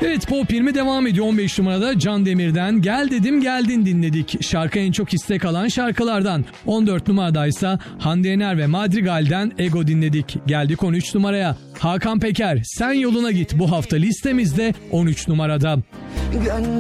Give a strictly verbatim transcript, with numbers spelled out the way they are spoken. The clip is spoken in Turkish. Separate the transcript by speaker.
Speaker 1: Evet, Pop yirmi devam ediyor. on beş numarada Can Demir'den Gel Dedim Geldin dinledik. Şarkı en çok istek alan şarkılardan. on dört numaradaysa Hande Yener ve Madrigal'den Ego dinledik. Geldik on üç numaraya. Hakan Peker Sen Yoluna Git bu hafta listemizde on üç numarada.